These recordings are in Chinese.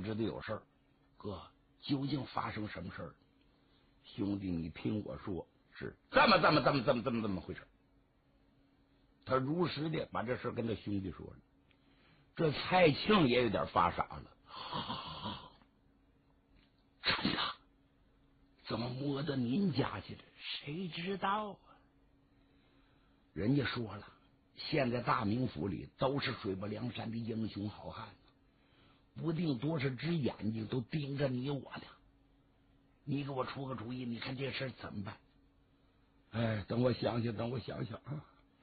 知道有事儿。哥，究竟发生什么事儿？兄弟，你听我说，是这么回事。他如实的把这事跟他兄弟说了。这蔡庆也有点发傻了。真的？怎么摸到您家去了？谁知道啊？人家说了，现在大名府里都是水泊梁山的英雄好汉，不定多少只眼睛都盯着你我呢。你给我出个主意，你看这事怎么办？哎，等我想想啊。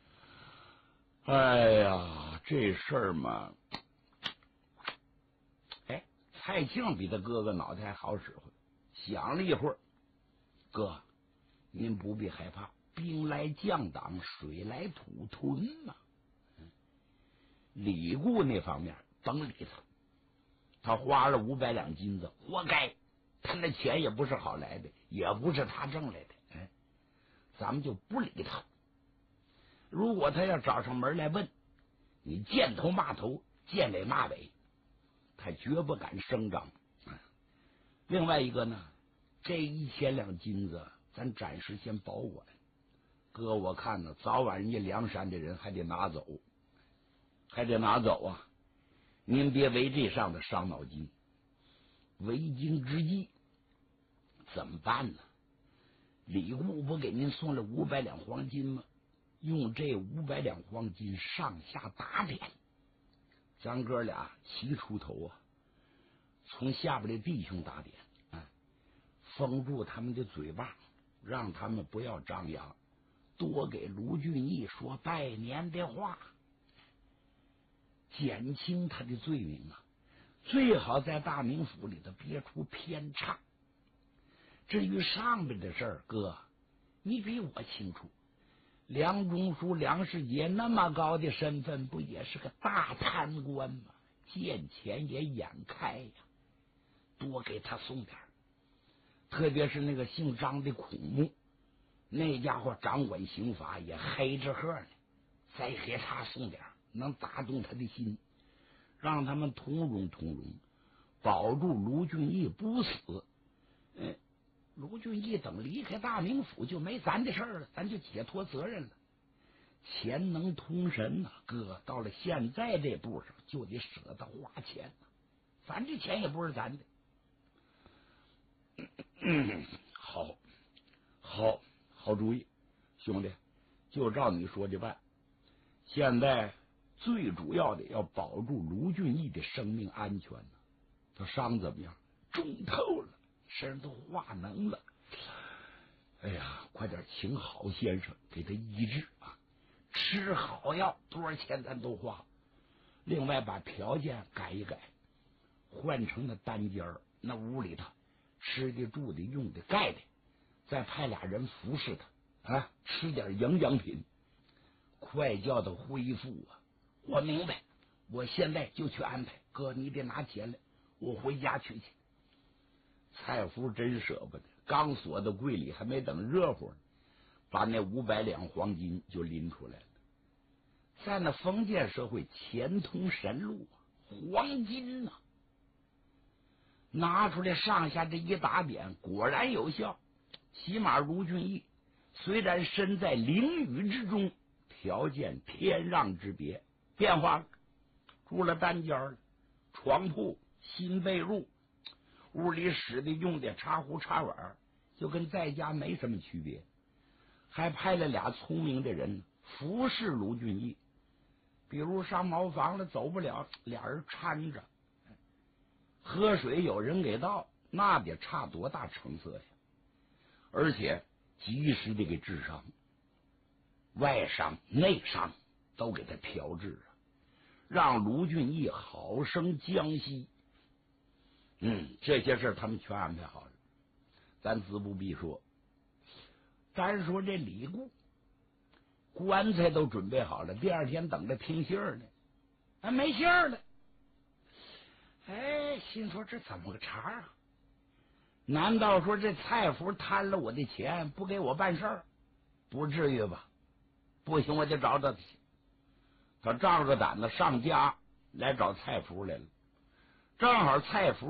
哎呀，这事儿嘛，哎，蔡庆比他哥哥脑袋还好使唤，想了一会儿，哥，您不必害怕，兵来将挡，水来土屯嘛。李固那方面甭理他花了500两金子，活该，他那钱也不是好来的，也不是他挣来的。哎，咱们就不理他。如果他要找上门来问，你见头骂头，见尾骂尾，他绝不敢声张。另外一个呢，这1000两金子咱暂时先保管，哥我看呢，早晚人家梁山的人还得拿走啊！您别为这上的伤脑筋。为今之计怎么办呢？李固不给您送了500两黄金吗？用这500两黄金上下打点，咱哥俩齐出头啊，从下边的弟兄打点，封住他们的嘴巴，让他们不要张扬，多给卢俊义说拜年的话，减轻他的罪名啊。最好在大名府里头别出偏差。至于上边的事儿，哥你比我清楚，梁中书梁世杰那么高的身份，不也是个大贪官吗？见钱也眼开呀，多给他送点。特别是那个姓张的孔目，那家伙掌管刑罚也黑着喝呢，再给他送点，能打动他的心，让他们通融，保住卢俊义不死。卢俊义等离开大名府就没咱的事儿了，咱就解脱责任了。钱能通神呐，哥，到了现在这步上就得舍得花钱，咱这钱也不是咱的。好主意，兄弟，就照你说的办。现在最主要的要保住卢俊义的生命安全呢。他伤怎么样？中透了，身上都化脓了。哎呀，快点请好先生给他医治啊！吃好药，多少钱咱都花。另外把条件改一改，换成那单间儿，那屋里头吃的、住的、用的、盖的，再派俩人服侍他吃点营养品，快叫他恢复啊！我明白，我现在就去安排。哥，你得拿钱来，我回家去。蔡福真舍不得，刚锁到柜里，还没等热乎呢，把那500两黄金就拎出来了。在那封建社会，钱通神路，黄金啊，拿出来上下这一打点，果然有效。起码卢俊义虽然身在囹圄之中，条件天壤之别，变化了，住了单间了，床铺、新被褥，屋里使的用的茶壶茶碗，就跟在家没什么区别。还派了俩聪明的人服侍卢俊义，比如上茅房了走不了，俩人搀着，喝水有人给倒，那得差多大成色呀！而且及时的给治伤，外伤内伤都给他调治啊，让卢俊义好生江西。这些事他们全安排好了，咱自不必说。单说这李固，棺材都准备好了，第二天等着听信儿呢，没信儿了。心说这怎么个茬啊？难道说这蔡福贪了我的钱，不给我办事儿？不至于吧？不行，我就找他去。他仗着胆子上家来找蔡福来了，正好蔡福